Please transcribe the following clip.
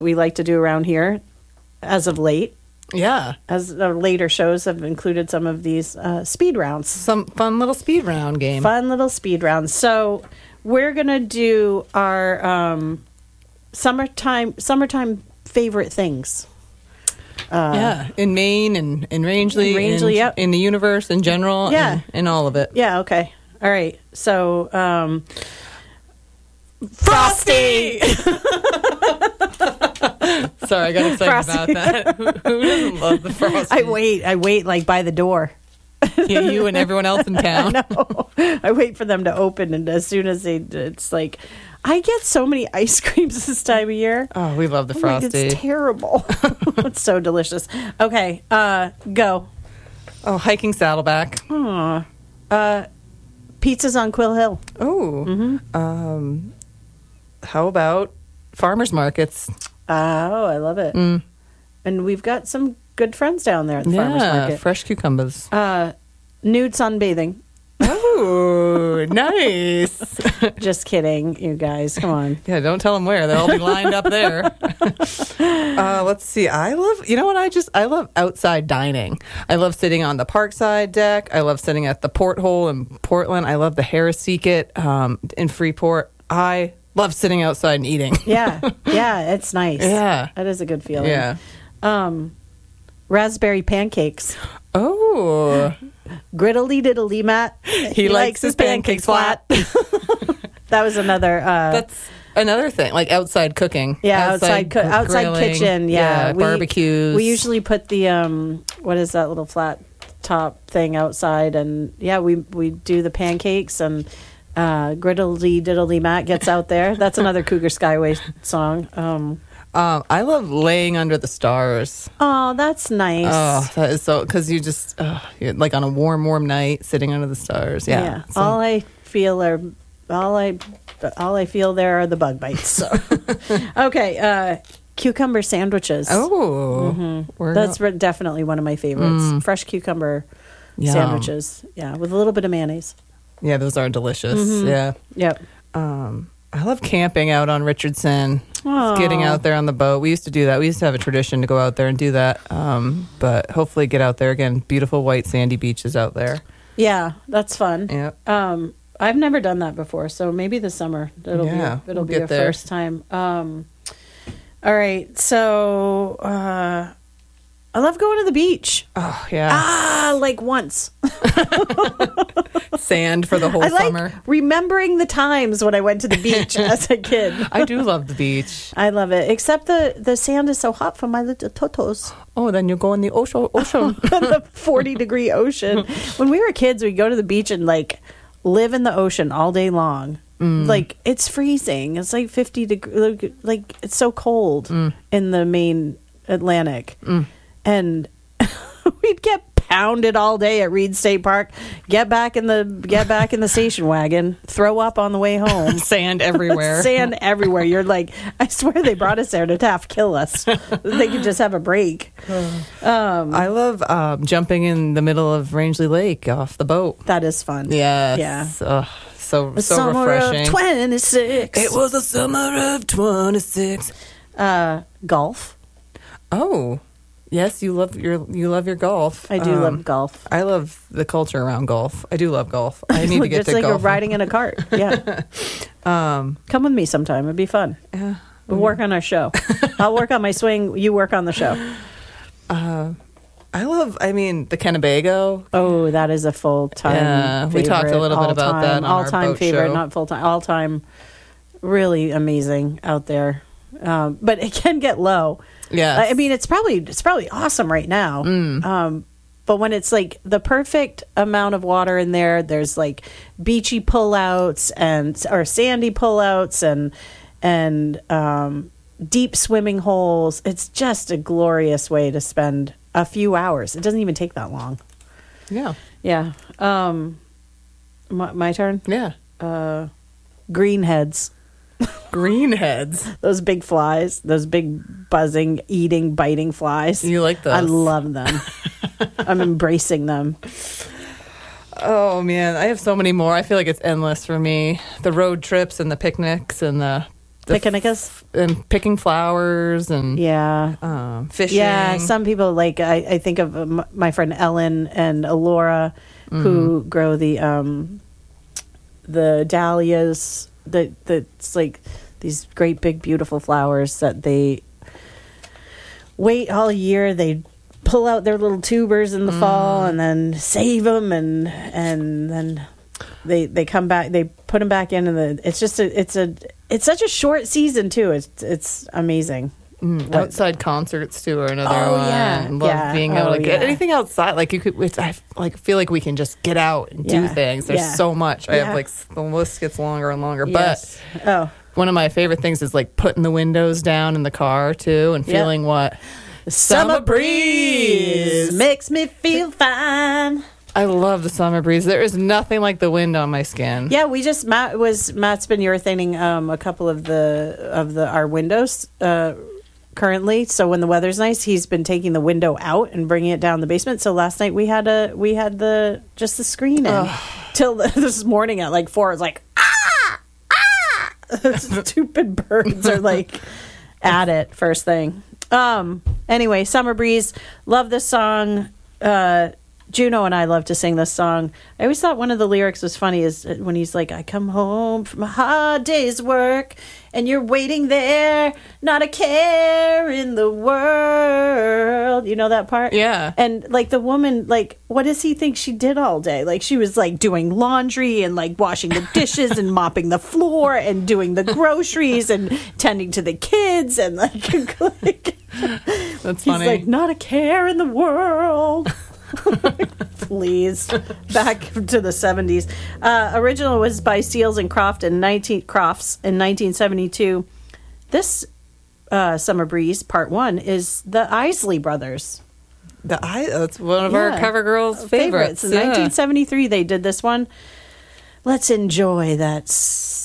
we like to do around here as of late. Yeah. As our later shows have included some of these speed rounds. Some fun little speed round game. Fun little speed rounds. So we're going to do our summertime favorite things. In Maine and in Rangeley. Yep. In the universe in general. Yeah. In all of it. Yeah, okay. All right. So, Frosty! Sorry, I got excited Frosty. about that. Who doesn't love the Frosty? I wait like by the door. Yeah, you and everyone else in town. No, I wait for them to open, and as soon as it's like, I get so many ice creams this time of year. Oh, we love the I'm like, Frosty. it's terrible. It's so delicious. Okay, go. Oh, hiking Saddleback. Pizzas on Quill Hill. Oh. How about farmers markets? Oh, I love it. And we've got some good friends down there at the farmers market. Fresh cucumbers. Nude sunbathing. Oh, nice. Just kidding, you guys. Come on. Yeah, don't tell them where. They'll all be lined up there. Let's see. I love outside dining. I love sitting on the Parkside deck. I love sitting at the Porthole in Portland. I love the Harris Seekit in Freeport. I love sitting outside and eating. Yeah, it's nice. Yeah. That is a good feeling. Yeah. Raspberry pancakes. Oh. Griddly diddly Matt. He likes his pancakes flat. That was another. That's another thing, like outside cooking. Yeah, outside grilling. kitchen. Yeah, barbecues. We usually put the what is that little flat top thing outside, and we do the pancakes, and Griddly diddly Matt gets out there. That's another Cougar Skyway song. I love laying under the stars. Oh, that's nice. Oh, that is so, because you just you're like on a warm night sitting under the stars. Yeah. So, all I feel there are the bug bites. So. Okay, cucumber sandwiches. Oh, That's definitely one of my favorites. Fresh cucumber sandwiches. Yeah, with a little bit of mayonnaise. Yeah, those are delicious. Yeah. Yep. I love camping out on Richardson. Aww. Getting out there on the boat. We used to do that. We used to have a tradition to go out there and do that. But hopefully get out there again. Beautiful white sandy beaches out there. Yeah, that's fun. Yeah. I've never done that before, so maybe this summer it'll be a there. first time. All right, so I love going to the beach. Oh yeah. Like once. Sand for the whole summer. Like remembering the times when I went to the beach as a kid. I do love the beach. I love it, except the sand is so hot for my little totos. Oh, then you go in the ocean. The 40-degree ocean. When we were kids, we'd go to the beach and like live in the ocean all day long. Like it's freezing. It's like 50 degrees. Like it's so cold in the main Atlantic, and we'd get pounded all day at Reed State Park. Get back in the station wagon. Throw up on the way home. Sand everywhere. Sand everywhere. You're like, I swear they brought us there to half kill us. They could just have a break. I love jumping in the middle of Rangeley Lake off the boat. That is fun. Yes. Yeah. So Summer refreshing. of 26. It was the summer of 26. Golf. Oh. Yes, you love your golf. I do love golf. I love the culture around golf. I do love golf. I need to get to like golf. riding in a cart. Yeah. Come with me sometime. It'd be fun. Yeah. We'll work on our show. I'll work on my swing. You work on the show. I love, the Kennebago. Oh, that is a full-time favorite. We talked a little bit about that on our all-time boat favorite, show. not full-time. All-time, really amazing out there. But it can get low. Yeah. It's probably awesome right now. But when it's like the perfect amount of water in there, there's like beachy pullouts or sandy pullouts and deep swimming holes. It's just a glorious way to spend a few hours. It doesn't even take that long. Yeah. Yeah. My turn? Yeah. Greenheads. Greenheads. Those big flies, those big buzzing, eating, biting flies. You like those? I love them. I'm embracing them. Oh, man. I have so many more. I feel like it's endless for me. The road trips and the picnics and the Picnicus? And picking flowers and Yeah. fishing. Yeah, some people like I think of my friend Ellen and Alora who grow the dahlias that's like these great big beautiful flowers that they wait all year. They pull out their little tubers in the fall and then save them and then they come back, they put them back in, and it's such a short season too. It's amazing. Outside concerts too are another one. Yeah. Love being able to get yeah. anything outside. Like you could, I feel like we can just get out and do things. There's so much. I have like the list gets longer and longer. Yes. But one of my favorite things is like putting the windows down in the car too and feeling what summer breeze makes me feel fine. I love the summer breeze. There is nothing like the wind on my skin. Yeah, Matt's been urethane a couple of our windows currently. So when the weather's nice, he's been taking the window out and bringing it down the basement. So last night we had the screen in till this morning at like 4. It's like stupid birds are like at it first thing. Anyway, Summer Breeze. Love this song. Juno and I love to sing this song. I always thought one of the lyrics was funny is when he's like, I come home from a hard day's work and you're waiting there, not a care in the world. You know that part? Yeah. And like the woman, like, what does he think she did all day? Like she was like doing laundry and like washing the dishes and mopping the floor and doing the groceries and tending to the kids and like That's funny. He's like, not a care in the world. Please. Back to the 70s. Original was by Seals and Crofts in 1972. This Summer Breeze, Part 1, is the Isley Brothers. That's one of our cover girls' favorites. In 1973, they did this one. Let's enjoy that